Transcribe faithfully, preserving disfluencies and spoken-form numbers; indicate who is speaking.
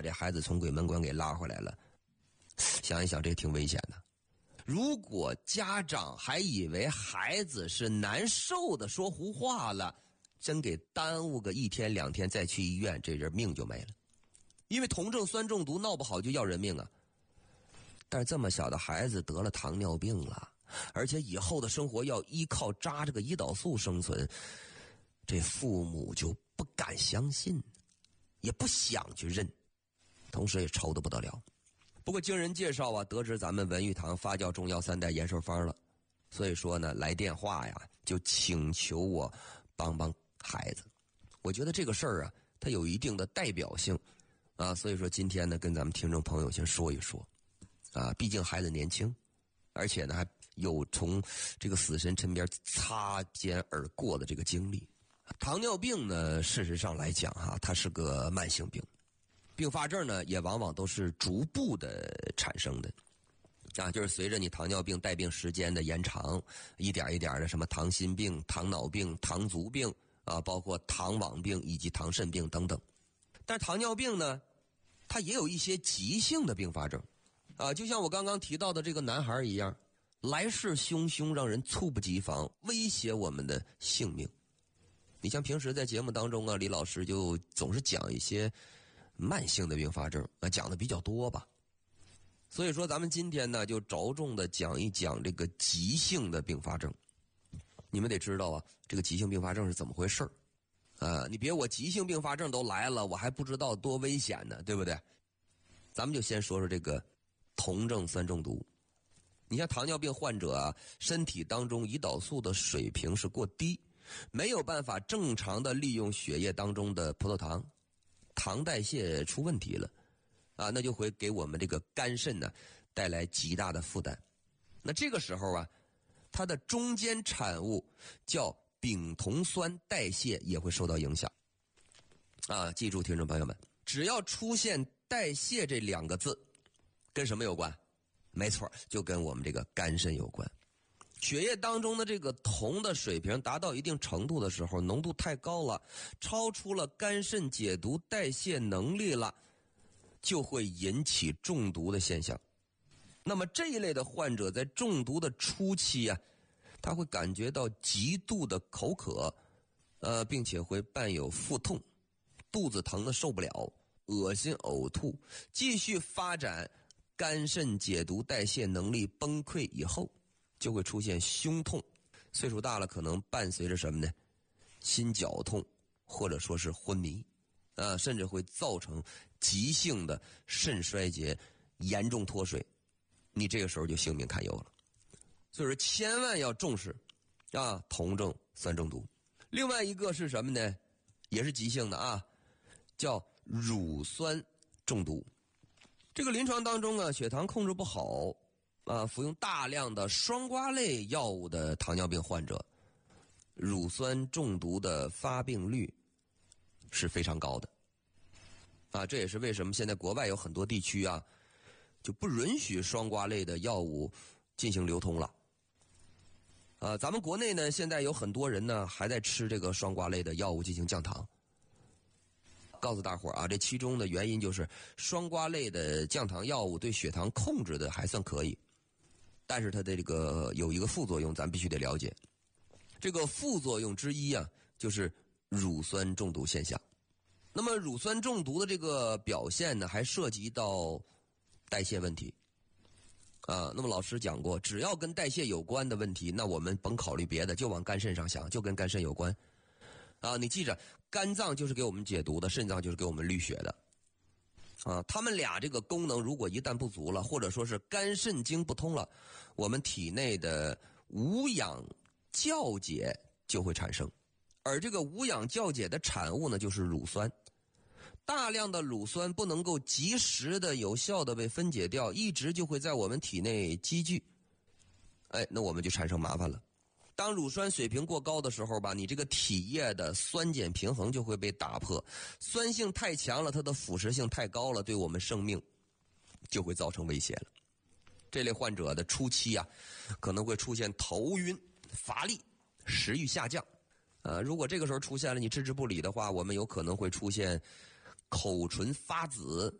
Speaker 1: 把这孩子从鬼门关给拉回来了。想一想，这挺危险的。如果家长还以为孩子是难受的说胡话了，真给耽误个一天两天再去医院，这人命就没了。因为酮症酸中毒闹不好就要人命啊。但是这么小的孩子得了糖尿病了，而且以后的生活要依靠扎这个胰岛素生存，这父母就不敢相信，也不想去认，同时也愁得不得了。不过经人介绍啊，得知咱们文玉堂发酵中药三代延寿方了，所以说呢，来电话呀，就请求我帮帮孩子。我觉得这个事儿啊，它有一定的代表性啊，所以说今天呢，跟咱们听众朋友先说一说啊，毕竟孩子年轻，而且呢还有从这个死神身边擦肩而过的这个经历。糖尿病呢，事实上来讲哈、啊，它是个慢性病，并发症呢也往往都是逐步的产生的。啊，就是随着你糖尿病带病时间的延长，一点一点的什么糖心病、糖脑病、糖足病啊，包括糖网病以及糖肾病等等。但是糖尿病呢，它也有一些急性的并发症啊，就像我刚刚提到的这个男孩一样，来势汹汹，让人猝不及防，威胁我们的性命。你像平时在节目当中啊，李老师就总是讲一些慢性的并发症啊，讲的比较多吧。所以说咱们今天呢，就着重的讲一讲这个急性的并发症。你们得知道啊，这个急性并发症是怎么回事啊？你别我急性并发症都来了，我还不知道多危险呢，对不对？咱们就先说说这个酮症酸中毒。你像糖尿病患者啊，身体当中胰岛素的水平是过低，没有办法正常的利用血液当中的葡萄糖，糖代谢出问题了啊，那就会给我们这个肝肾呢带来极大的负担。那这个时候啊，它的中间产物叫丙酮酸代谢也会受到影响啊。记住听众朋友们，只要出现代谢这两个字，跟什么有关？没错，就跟我们这个肝肾有关。血液当中的这个酮的水平达到一定程度的时候，浓度太高了，超出了肝肾解毒代谢能力了，就会引起中毒的现象。那么这一类的患者在中毒的初期啊，他会感觉到极度的口渴，呃，并且会伴有腹痛，肚子疼的受不了，恶心呕吐，继续发展肝肾解毒代谢能力崩溃以后，就会出现胸痛，岁数大了可能伴随着什么呢？心绞痛，或者说是昏迷啊，甚至会造成急性的肾衰竭，严重脱水，你这个时候就性命堪忧了。所以说千万要重视啊，酮症酸中毒。另外一个是什么呢？也是急性的啊，叫乳酸中毒。这个临床当中啊，血糖控制不好啊，服用大量的双胍类药物的糖尿病患者，乳酸中毒的发病率是非常高的啊。这也是为什么现在国外有很多地区啊，就不允许双胍类的药物进行流通了。啊，咱们国内呢，现在有很多人呢还在吃这个双胍类的药物进行降糖。告诉大伙儿啊，这其中的原因就是双胍类的降糖药物对血糖控制的还算可以，但是它的这个有一个副作用，咱必须得了解。这个副作用之一啊，就是乳酸中毒现象。那么乳酸中毒的这个表现呢，还涉及到代谢问题啊。那么老师讲过，只要跟代谢有关的问题，那我们甭考虑别的，就往肝肾上想，就跟肝肾有关啊。你记着，肝脏就是给我们解毒的，肾脏就是给我们滤血的啊。他们俩这个功能如果一旦不足了，或者说是肝肾经不通了，我们体内的无氧酵解就会产生，而这个无氧酵解的产物呢，就是乳酸。大量的乳酸不能够及时的有效的被分解掉，一直就会在我们体内积聚，哎，那我们就产生麻烦了。当乳酸水平过高的时候吧，你这个体液的酸碱平衡就会被打破，酸性太强了，它的腐蚀性太高了，对我们生命就会造成威胁了。这类患者的初期啊，可能会出现头晕、乏力、食欲下降。呃，如果这个时候出现了，你置之不理的话，我们有可能会出现口唇发紫